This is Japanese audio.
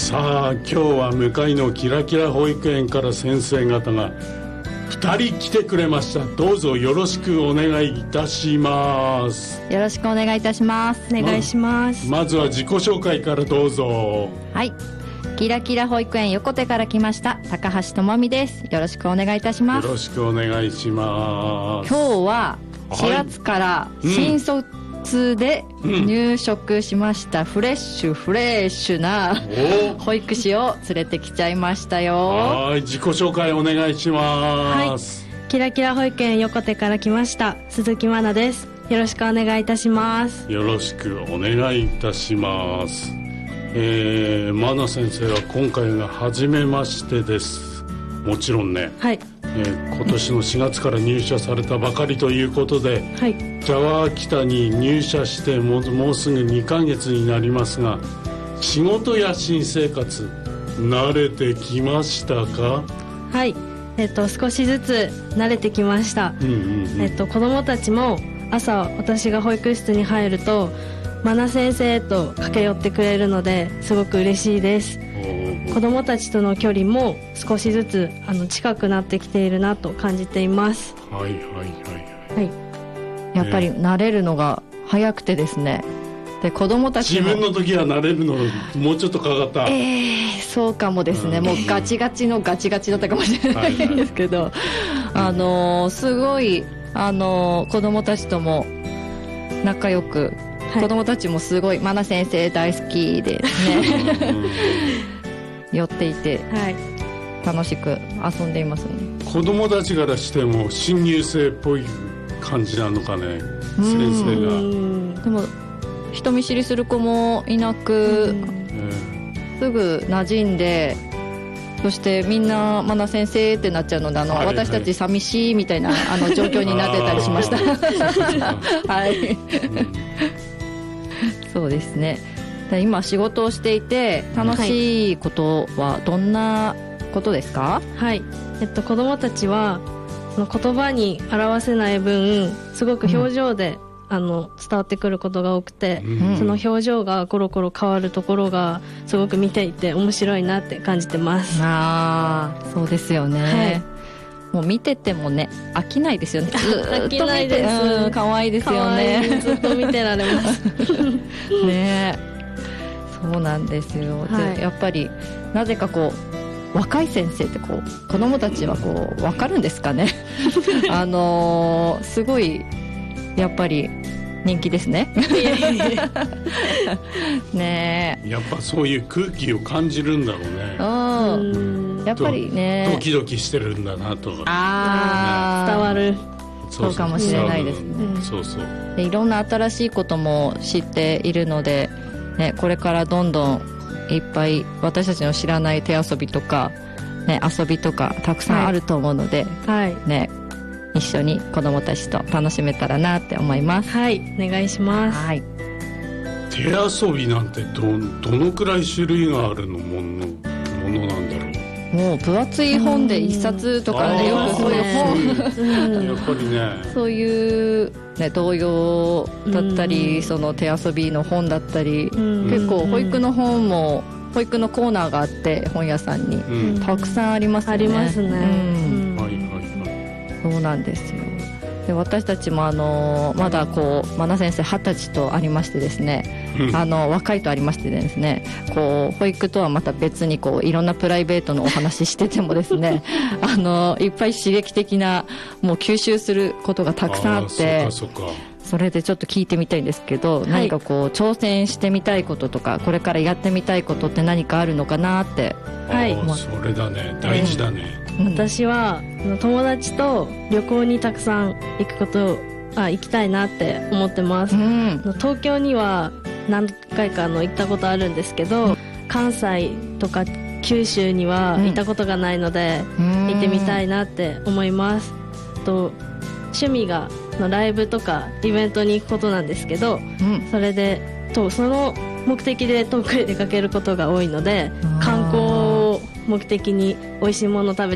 さあ今日は向かいのキラキラ保育園から先生方が2人来てくれました。どうぞよろしくお願いいたします。 よろしくお願いいたします。 お願いします。 まずは自己紹介からどうぞ。 はい、キラキラ保育園横手から来ました高橋智美です。よろしくお願いいたします。 よろしくお願いします。 今日は4月から新卒で入職しましたフレッシュな保育士を連れてきちゃいましたよ。 はい、自己紹介お願いします。 はい、キラキラ保育園横手から来ました鈴木愛菜です。よろしくお願いいたします。 よろしくお願いいたします。愛菜先生は今回が初めましてです。もちろんね、 はい、 今年の4月から入社されたばかりということで、 はい、 ジャワー北に入社してもうすぐ2ヶ月になりますが、仕事や新生活慣れてきましたか？ はい、少しずつ慣れてきました。子どもたちも朝私が保育室に入ると愛菜先生と駆け寄ってくれるのですごく嬉しいです。子どもたちとの距離も少しずつ近くなってきているなと感じています。 はいはいはいはい、 やっぱり慣れるのが早くてですね。で子どもたちも自分の時は慣れるのもうちょっとかかった。 そうかもですね、もうガチガチだったかもしれないんですけど、すごい子どもたちとも仲良く、子どもたちもすごい愛菜先生大好きですね寄っていて、楽しく遊んでいますね。 子どもたちからしても新入生っぽい感じなのかね、先生が。 でも人見知りする子もいなく、すぐ馴染んで、そしてみんな愛菜先生ってなっちゃうので、私たち寂しいみたいな状況になってたりしましたはい、そうですね。今仕事をしていて楽しいことはどんなことですか？ はい、子どもたちは言葉に表せない分すごく表情で、伝わってくることが多くて、その表情がコロコロ変わるところがすごく見ていて面白いなって感じてます。 そうですよね、もう見ててもね飽きないですよね。ずっと見て、 飽きないです。 可愛いですよね。 ずっと見てられますね、そうなんですよ、でやっぱりなぜか若い先生って子供たちは分かるんですかねすごいやっぱり人気ですねねえ、 やっぱそういう空気を感じるんだろうね。 やっぱりね、 ドキドキしてるんだなとか、 伝わる。 そうかもしれないですね。でいろんな新しいことも知っているので、ね、これからどんどんいっぱい私たちの知らない手遊びとか、ね、遊びとかたくさんあると思うので、ね、一緒に子どもたちと楽しめたらなって思います。 はい、お願いします。 手遊びなんてどのくらい種類があるものなんだろう。 もう分厚い本で一冊とかね、よくそういう本やっぱりね、 そういう、ね、童謡だったり、その手遊びの本だったり、結構保育の本も保育のコーナーがあって本屋さんに、たくさんありますね。 ありますね、 そうなんですよ。で私たちもまだ愛菜先生20歳とありましてですね、若いとありましてですね、保育とはまた別にいろんなプライベートのお話しててもですねいっぱい刺激的なもう吸収することがたくさんあって、それでちょっと聞いてみたいんですけど、何か挑戦してみたいこととかこれからやってみたいことって何かあるのかなって。 それだね、大事だね。 私は友達と旅行にたくさん行きたいなって思ってます、東京には何回か行ったことあるんですけど、関西とか九州には行ったことがないので、行ってみたいなって思います。趣味がライブとかイベントに行くことなんですけど、それでその目的で遠くへ出かけることが多いので、観光を目的に美味しいものを食べ